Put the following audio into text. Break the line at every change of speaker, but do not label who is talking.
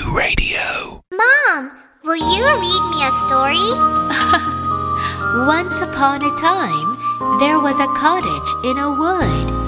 Zoo Radio.
Mom, will you read me a story?
Once upon a time, there was a cottage in a wood.